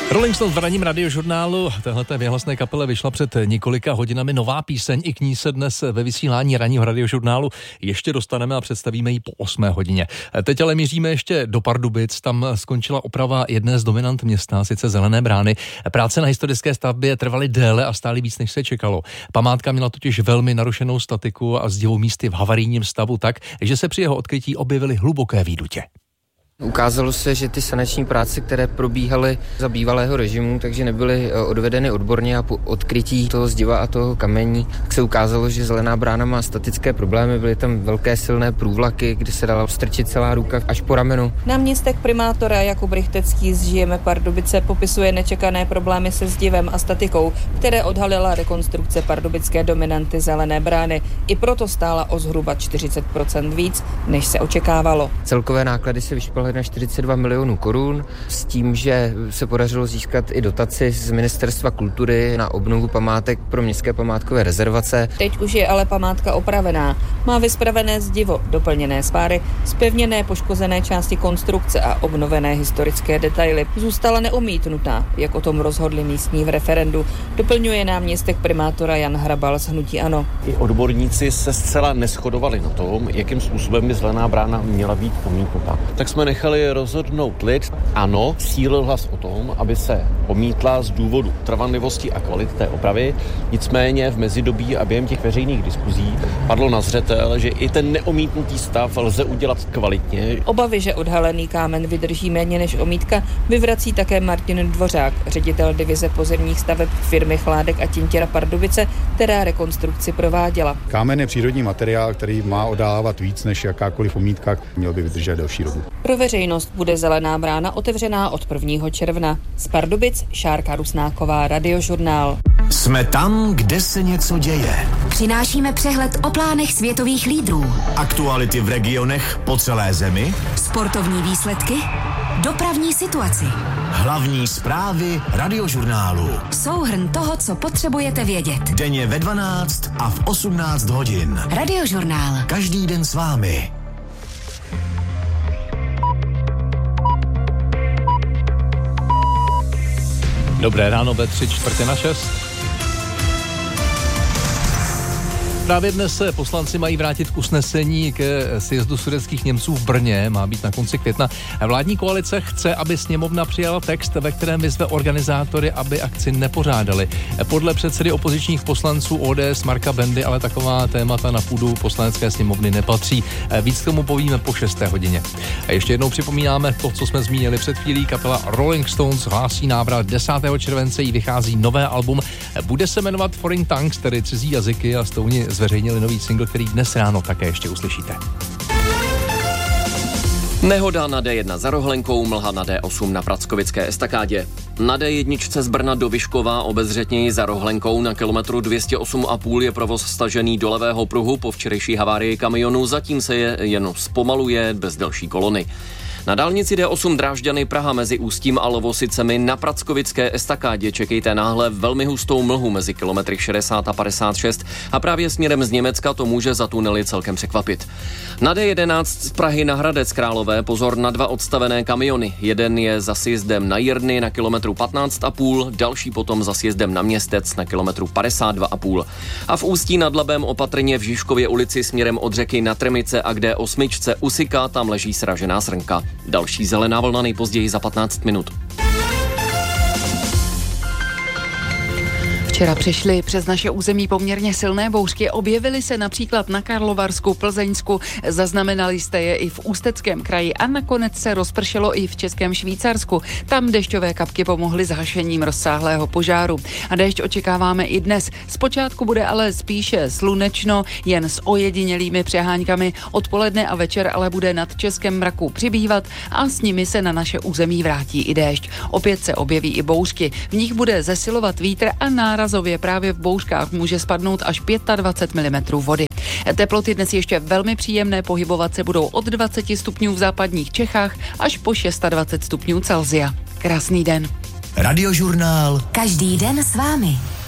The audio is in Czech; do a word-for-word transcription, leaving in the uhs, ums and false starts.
Rolling Stones v ranním radiožurnálu téhleté věhlasné kapele vyšla před několika hodinami nová píseň, i k ní se dnes ve vysílání ranního radiožurnálu ještě dostaneme a představíme ji po osmé hodině. Teď ale míříme ještě do Pardubic, tam skončila oprava jedné z dominant města, sice Zelené brány. Práce na historické stavbě trvaly déle a stály víc, než se čekalo. Památka měla totiž velmi narušenou statiku a zdivu místy v havarijním stavu tak, že se při jeho odkrytí objevily hluboké výdutě. Ukázalo se, že ty sanační práce, které probíhaly za bývalého režimu, takže nebyly odvedeny odborně a po odkrytí toho zdiva a toho kamení, tak se ukázalo, že Zelená brána má statické problémy, byly tam velké silné průvlaky, kde se dala strčit celá ruka až po ramenu. Náměstek primátora Jakub Rychtecký z Žijeme Pardubice popisuje nečekané problémy se zdivem a statikou, které odhalila rekonstrukce pardubické dominanty Zelené brány. I proto stála o zhruba čtyřicet procent víc, než se očekávalo. Celkové náklady se vyšplhaly na čtyřicet dva milionů korun s tím, že se podařilo získat i dotaci z Ministerstva kultury na obnovu památek pro městské památkové rezervace. Teď už je ale památka opravená. Má vyspravené zdivo, doplněné spáry, zpevněné poškozené části konstrukce a obnovené historické detaily. Zůstala neomítnutá, jak o tom rozhodli místní v referendu, doplňuje náměstek primátora Jan Hrabal z hnutí ANO. I odborníci se zcela neshodovali na tom, jakým způsobem by Zelená brána měla být pomítnuta. Tak jsme nechali rozhodnout lid. Ano, sílil hlas o tom, aby se pomítla z důvodu trvanlivosti a kvality té opravy. Nicméně v mezidobí a během těch veřejných diskuzí padlo na zřetel, že i ten neomítnutý stav lze udělat kvalitně. Obavy, že odhalený kámen vydrží méně než omítka, vyvrací také Martin Dvořák, ředitel divize pozemních staveb firmy Chládek a Tintěra Pardubice, která rekonstrukci prováděla. Kámen je přírodní materiál, který má oddávat víc než jakákoliv omítka, měl by vydržet delší dobu. Pro veřejnost bude Zelená brána otevřená od prvního června. Z Pardubic Šárka Rusnáková, Radiožurnál. Jsme tam, kde se něco děje. Přinášíme přehled o plánech světových lídrů. Aktuality v regionech po celé zemi. Sportovní výsledky. Dopravní situaci. Hlavní zprávy Radiožurnálu. Souhrn toho, co potřebujete vědět. Denně ve dvanáct a v osmnáct hodin. Radiožurnál. Každý den s vámi. Dobré ráno ve tři čtvrtě na šest. Právě dnes se poslanci mají vrátit k usnesení ke sjezdu sudetských Němců v Brně, má být na konci května. Vládní koalice chce, aby sněmovna přijala text, ve kterém vyzve organizátory, aby akci nepořádali. Podle předsedy opozičních poslanců O D S Marka Bendy ale taková témata na půdu poslanecké sněmovny nepatří. Víc k tomu povíme po šesté hodině. A ještě jednou připomínáme to, co jsme zmínili před chvílí. Kapela Rolling Stones hlásí návrat. desátého července jí vychází nové album. Bude se jmenovat Foreign Tongues, tedy cizí jazyky, a Stouni zveřejnili nový single, který dnes ráno také ještě uslyšíte. Nehoda na D jedna za Rohlenkou, mlha na D osm na Prackovické estakádě. Na D jedna z Brna do Vyškova obezřetněji za Rohlenkou na kilometru dvě stě osm a půl je provoz stažený do levého pruhu po včerejší havárii kamionu, zatím se je jen zpomaluje bez delší kolony. Na dálnici D osm Drážďany Praha mezi Ústím a Lovosicemi na Prackovické estakádě čekejte náhle velmi hustou mlhu mezi kilometry šedesát a padesát šest a právě směrem z Německa to může za tunely celkem překvapit. Na D jedenáct z Prahy na Hradec Králové pozor na dva odstavené kamiony. Jeden je za sjezdem na Jirny na kilometru patnáct a půl, další potom za sjezdem na Městec na kilometru padesát dva a půl. A v Ústí nad Labem opatrně v Žižkově ulici směrem od řeky na Trmice a k D osm Usika, tam leží sražená srnka. Další zelená vlna nejpozději za patnáct minut. Včera přišly přes naše území poměrně silné bouřky, objevily se například na Karlovarsku, Plzeňsku, zaznamenali jste je i v Ústeckém kraji a nakonec se rozpršelo i v Českém Švýcarsku. Tam dešťové kapky pomohly s hašením rozsáhlého požáru. A déšť očekáváme i dnes. Zpočátku bude ale spíše slunečno, jen s ojedinělými přeháňkami. Odpoledne a večer ale bude nad Českém mraku přibývat a s nimi se na naše území vrátí i déšť. Opět se objeví i bouřky. V nich bude zesilovat vítr a náraz právě v bouřkách může spadnout až dvacet pět milimetrů vody. Teploty dnes ještě velmi příjemné, pohybovat se budou od dvacet stupňů v západních Čechách až po dvacet šest stupňů Celsia. Krásný den. Radiožurnál. Každý den s vámi.